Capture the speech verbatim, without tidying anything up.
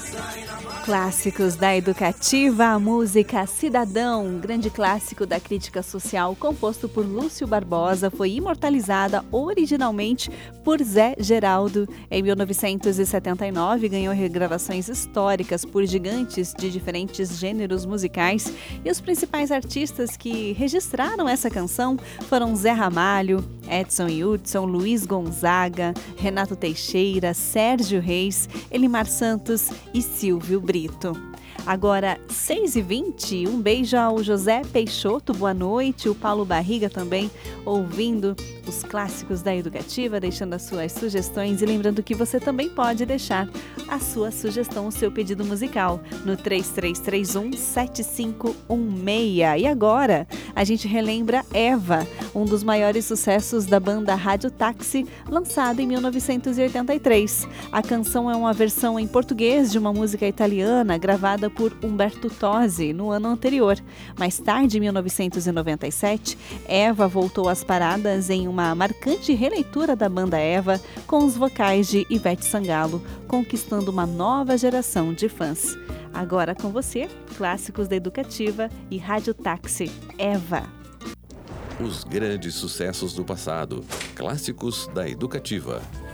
Clássicos da Educativa, a música Cidadão, um grande clássico da crítica social, composto por Lúcio Barbosa, foi imortalizada originalmente por Zé Geraldo. Em mil novecentos e setenta e nove, ganhou regravações históricas por gigantes de diferentes gêneros musicais, e os principais artistas que registraram essa canção foram Zé Ramalho, Edson Hudson, Luiz Gonzaga, Renato Teixeira, Sérgio Reis, Elimar Santos e Silvio Brito. Agora, seis e vinte, um beijo ao José Peixoto, boa noite, o Paulo Barriga também ouvindo os clássicos da Educativa, deixando as suas sugestões, e lembrando que você também pode deixar a sua sugestão, o seu pedido musical no três três três um, sete cinco um seis. E agora a gente relembra Eva, um dos maiores sucessos da banda Rádio Táxi, lançado em mil novecentos e oitenta e três. A canção é uma versão em português de uma música italiana gravada por Umberto Tozzi no ano anterior. Mais tarde, em mil novecentos e noventa e sete, Eva voltou às paradas em uma marcante releitura da banda Eva, com os vocais de Ivete Sangalo, conquistando uma nova geração de fãs. Agora com você, clássicos da Educativa e Rádio Táxi, Eva. Os grandes sucessos do passado, clássicos da Educativa.